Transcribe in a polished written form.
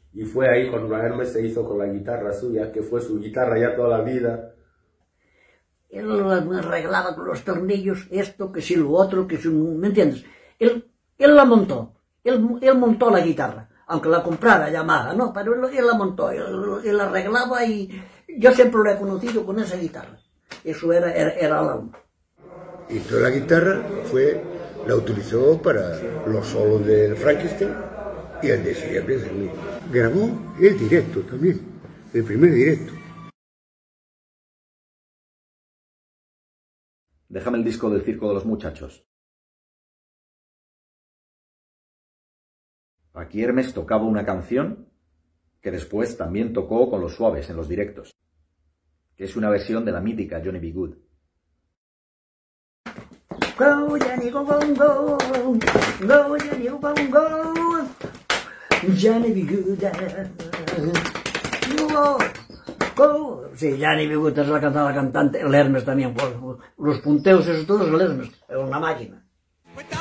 Y fue ahí cuando Hermes se hizo con la guitarra suya, que fue su guitarra ya toda la vida. Él arreglaba con los tornillos esto, que si lo otro, que si... ¿Me entiendes? Él la montó. Él montó la guitarra. Aunque la comprara Yamaha, ¿no? Pero él la montó. Él arreglaba y yo siempre lo he conocido con esa guitarra. Eso era el alma. Y toda la guitarra la utilizó para los solos del Frankenstein y el de Siempre es el mismo. Grabó el directo también, el primer directo. Déjame el disco del Circo de los Muchachos. Aquí Hermes tocaba una canción que después también tocó con los Suaves en los directos, que es una versión de la mítica Johnny B. Good. Go, Johnny, go, go, go. Go, Johnny, go, go, go. Johnny B. Good. Go, go. Sí, Johnny B. Good es la cantante. El Hermes también. Los punteos esos todos, el Hermes. Era una máquina.